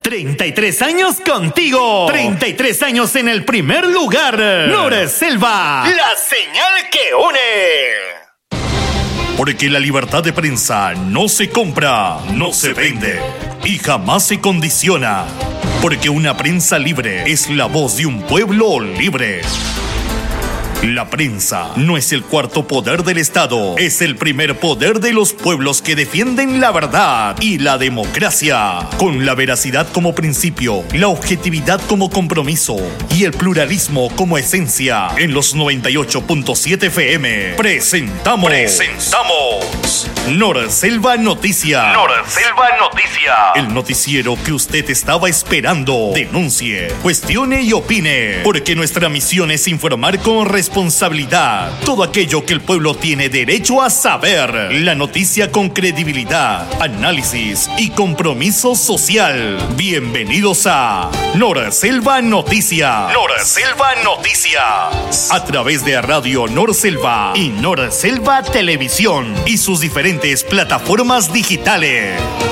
33 años contigo. 33 años en el primer lugar. Norselva, la señal que une. Porque la libertad de prensa no se compra, no se vende y jamás se condiciona. Porque una prensa libre es la voz de un pueblo libre. La prensa no es el cuarto poder del Estado, es el primer poder de los pueblos que defienden la verdad y la democracia, con la veracidad como principio, la objetividad como compromiso y el pluralismo como esencia. En los 98.7 FM presentamos Norselva Noticia. Norselva Noticia. El noticiero que usted estaba esperando. Denuncie, cuestione y opine, porque nuestra misión es informar con responsabilidad todo aquello que el pueblo tiene derecho a saber. La noticia con credibilidad, análisis y compromiso social. Bienvenidos a Norselva Noticia. Norselva Noticias. A través de Radio Norselva y Norselva Televisión y sus diferentes plataformas digitales.